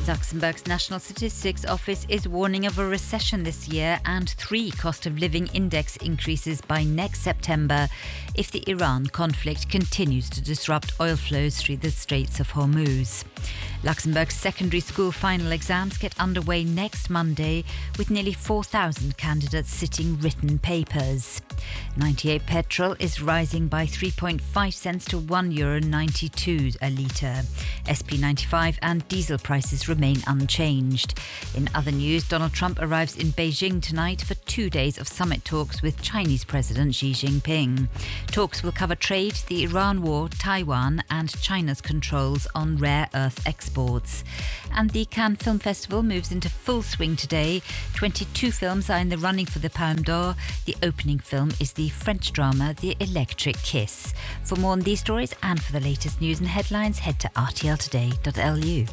Luxembourg's National Statistics Office is warning of a recession this year and 3 cost of living index increases by next September if the Iran conflict continues to disrupt oil flows through the Straits of Hormuz. Luxembourg's secondary school final exams get underway next Monday with nearly 4,000 candidates sitting written papers. 98 petrol is rising by 3.5 cents to €1.92 a litre. SP95 and diesel prices remain unchanged. In other news, Donald Trump arrives in Beijing tonight for 2 days of summit talks with Chinese President Xi Jinping. Talks will cover trade, the Iran war, Taiwan and China's controls on rare earth exports. And the Cannes Film Festival moves into full swing today. 22 films are in the running for the Palme d'Or. The opening film is the French drama The Electric Kiss. For more on these stories and for the latest news and headlines, head to rtltoday.lu.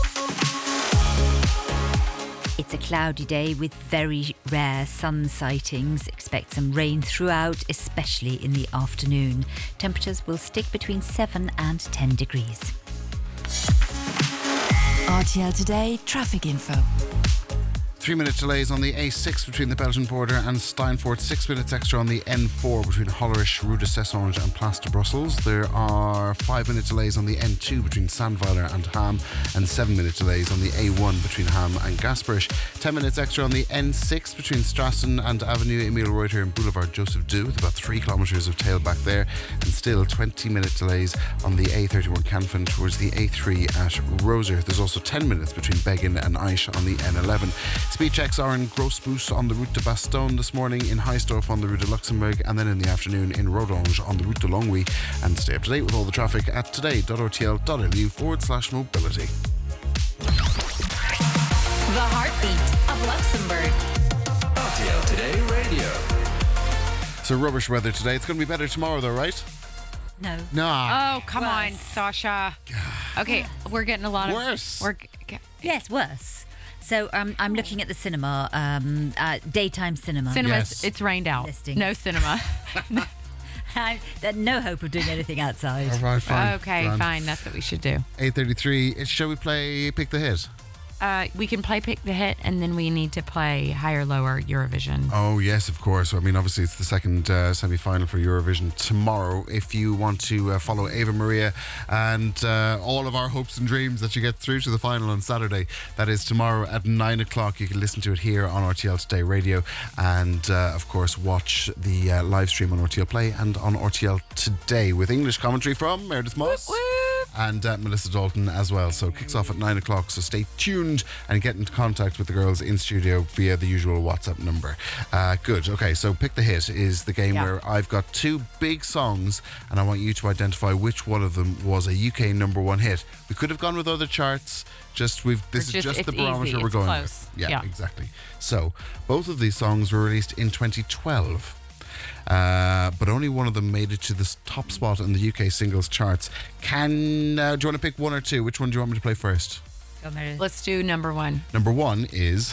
It's a cloudy day with very rare sun sightings. Expect some rain throughout, especially in the afternoon. Temperatures will stick between 7 and 10 degrees. RTL Today traffic info. 3-minute delays on the A6 between the Belgian border and Steinfort. 6 minutes extra on the N4 between Hollerich, Rue de Sessange and Place de Brussels. There are 5-minute delays on the N2 between Sandweiler and Ham, and 7-minute delays on the A1 between Ham and Gasperich. 10 minutes extra on the N6 between Strassen and Avenue Emile Reuter and Boulevard Joseph Deux, with about 3 kilometres of tailback there, and still 20-minute delays on the A31 Canfin towards the A3 at Roser. There's also 10 minutes between Begin and Aish on the N11. Speed checks are in Grossbus on the route to Bastogne this morning, in Heisdorf on the route to Luxembourg, and then in the afternoon in Rodange on the route to Longwy. And stay up to date with all the traffic at today.rtl.lu/mobility. The heartbeat of Luxembourg. RTL Today Radio. So rubbish weather today. It's going to be better tomorrow though, right? No. Nah. Oh, come on, Sasha. Okay, we're getting a lot Worse. of... Yes, worse. So I'm looking at the cinema, daytime cinema. Cinemas, Yes. it's rained out. Listing. No cinema. There's no hope of doing anything outside. All right, fine. Okay, Grand. fine. That's what we should do. 8:33. Shall we play Pick the Hit? We can play Pick the Hit, and then we need to play Higher Lower Eurovision. Oh, yes, of course. I mean, obviously, it's the second semi-final for Eurovision tomorrow. If you want to follow Ava Maria and all of our hopes and dreams that you get through to the final on Saturday, that is tomorrow at 9 o'clock. You can listen to it here on RTL Today Radio and, of course, watch the live stream on RTL Play and on RTL Today with English commentary from Meredith Moss. And Melissa Dalton as well. So kicks off at 9 o'clock, so stay tuned and get into contact with the girls in studio via the usual WhatsApp number. Good. Okay, so Pick the Hit is the game where I've got 2 big songs and I want you to identify which one of them was a UK number 1 hit. We could have gone with other charts. This is just the barometer easy. we're It's going close. with. Yeah, Yeah. exactly. So both of these songs were released in 2012. But only one of them made it to the top spot in the UK singles charts. Do you want to pick one or two? Which one do you want me to play first? Go, Meredith. Let's do number 1. Number 1 is...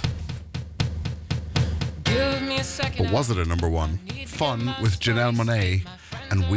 But was it a number 1? Fun with Janelle Monáe and